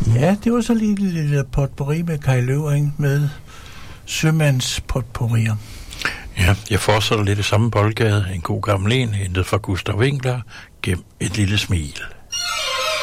Ja, det var så lige et lille potpourri med Kai Løvring med sømands potpourrier. Ja, jeg fortsætter lidt i samme boldgade. En god gammel en, hentet fra Gustav Winkler, gennem et lille smil.